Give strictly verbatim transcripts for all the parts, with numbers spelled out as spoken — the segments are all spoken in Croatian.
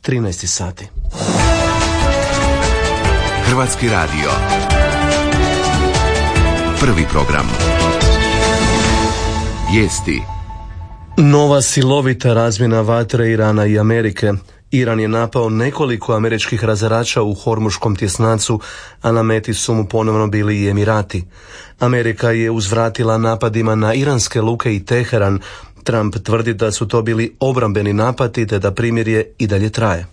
trinaest sati. Hrvatski radio. Prvi program. Vijesti. Nova silovita razmjena vatre Irana i Amerike. Iran je napao nekoliko američkih razarača u Hormuškom tjesnacu, a na meti su mu ponovno bili i Emirati. Amerika je uzvratila napadima na iranske luke i Teheran. Trump tvrdi da su to bili obrambeni napadi te da primirje i dalje traje.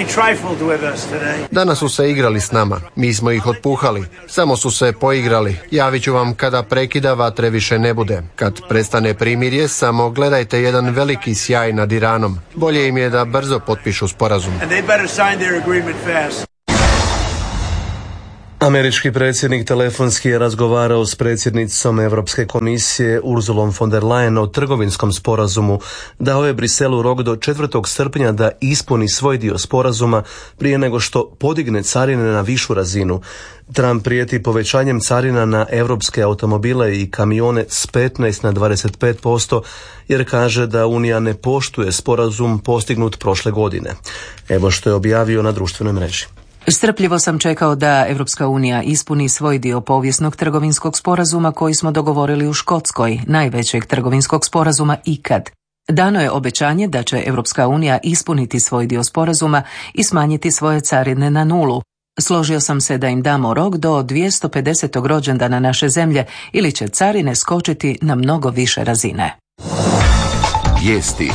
Danas su se igrali s nama. Mi smo ih otpuhali. Samo su se poigrali. Javit ću vam kada prekida vatre više ne bude. Kad prestane primirje, samo gledajte jedan veliki sjaj nad Iranom. Bolje im je da brzo potpišu sporazum. Američki predsjednik telefonski je razgovarao s predsjednicom Europske komisije Ursulom von der Leyen o trgovinskom sporazumu. Dao je Briselu rok do četvrtog srpnja da ispuni svoj dio sporazuma prije nego što podigne carine na višu razinu. Trump prijeti povećanjem carina na europske automobile i kamione s petnaest na dvadeset pet posto jer kaže da Unija ne poštuje sporazum postignut prošle godine. Evo što je objavio na društvenoj mreži. Strpljivo sam čekao da Europska unija ispuni svoj dio povijesnog trgovinskog sporazuma koji smo dogovorili u Škotskoj, najvećeg trgovinskog sporazuma ikad. Dano je obećanje da će Europska unija ispuniti svoj dio sporazuma i smanjiti svoje carine na nulu. Složio sam se da im damo rok do dvjesto pedesetog rođendana naše zemlje ili će carine skočiti na mnogo više razine. Vijesti.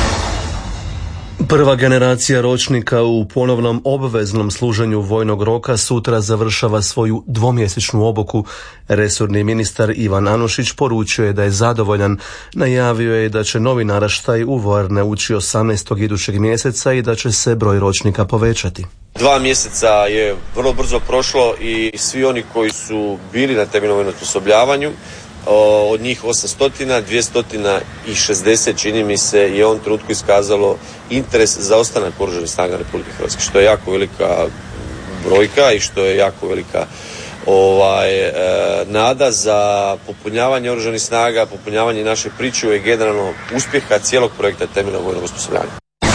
Prva generacija ročnika u ponovnom obveznom služenju vojnog roka sutra završava svoju dvomjesečnu obuku. Resorni ministar Ivan Anušić poručio je da je zadovoljan. Najavio je da će novi naraštaj u vojarne ući osamnaestog idućeg mjeseca i da će se broj ročnika povećati. Dva mjeseca je vrlo brzo prošlo i svi oni koji su bili na temeljnom vojnom osposobljavanju, od njih osamsto, dvjesto šezdeset čini mi se je u ovom trenutku iskazalo interes za ostanak Oružanih snaga Republike Hrvatske, što je jako velika brojka i što je jako velika ovaj, e, nada za popunjavanje Oružanih snaga, popunjavanje naše pričuve i generalno uspjeha cijelog projekta temeljnog vojnog osposobljavanja.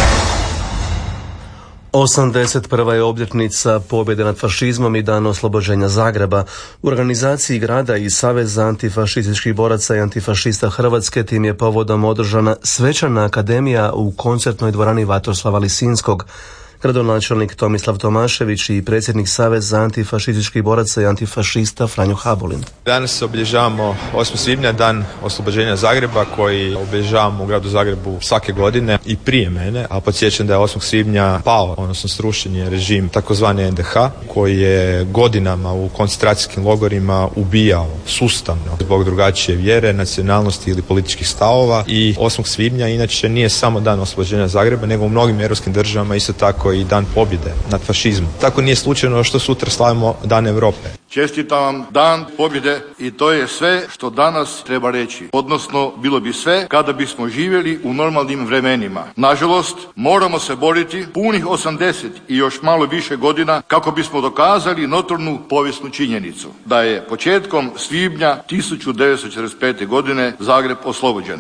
osamdeset prva je obljetnica pobjede nad fašizmom i dan oslobođenja Zagreba. U organizaciji grada i Saveza antifašističkih boraca i antifašista Hrvatske tim je povodom održana svečana akademija u koncertnoj dvorani Vatroslava Lisinskog. Gradonačelnik Tomislav Tomašević i predsjednik Saveza antifašističkih boraca i antifašista Franjo Habulin. Danas obilježavamo osmog svibnja, dan oslobođenja Zagreba, koji obilježavamo u gradu Zagrebu svake godine i prije mene, a podsjećam da je osmog svibnja pao, odnosno srušen je režim takozvani en de ha, koji je godinama u koncentracijskim logorima ubijao sustavno zbog drugačije vjere, nacionalnosti ili političkih stavova. I osmog svibnja inače nije samo dan oslobođenja Zagreba, nego u mnogim europskim državama isto tako i dan pobjede nad fašizmom. Tako nije slučajno što sutra slavimo Dan Europe. Čestitam vam Dan pobjede i to je sve što danas treba reći. Odnosno, bilo bi sve kada bismo živjeli u normalnim vremenima. Nažalost, moramo se boriti punih osamdeset i još malo više godina kako bismo dokazali notornu povijesnu činjenicu da je početkom svibnja tisuću devetsto četrdeset pete. godine Zagreb oslobođen.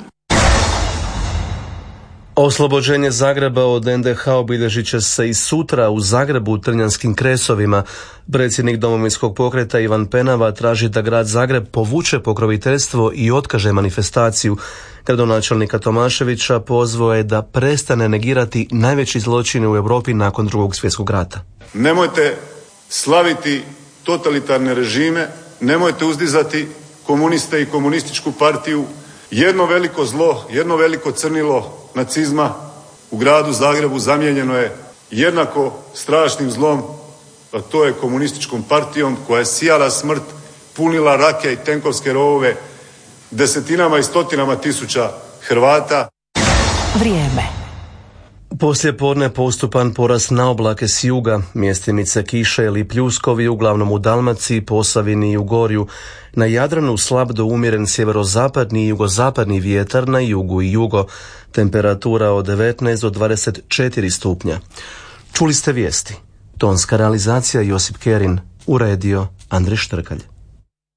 Oslobođenje Zagreba od en de ha obilježit će se i sutra u Zagrebu u Trnjanskim kresovima. Predsjednik Domovinskog pokreta Ivan Penava traži da grad Zagreb povuče pokroviteljstvo i otkaže manifestaciju. Gradonačelnika Tomaševića pozvao je da prestane negirati najveći zločine u Europi nakon Drugog svjetskog rata. Nemojte slaviti totalitarne režime, nemojte uzdizati komuniste i komunističku partiju. Jedno veliko zlo, jedno veliko crnilo nacizma u gradu Zagrebu zamijenjeno je jednako strašnim zlom, a to je komunističkom partijom koja je sijala smrt, punila rake i tenkovske rovove desetinama i stotinama tisuća Hrvata. Vrijeme. Poslije podne postupan porast na oblake s juga, mjestimice kiše ili pljuskovi uglavnom u Dalmaciji, Posavini i Ugorju. Na Jadranu slab do umjeren sjeverozapadni i jugozapadni vjetar, na jugu i jugo. Temperatura od devetnaest do dvadeset četiri stupnja. Čuli ste vijesti. Tonska realizacija Josip Kerin, uredio Andrej Štrkalj.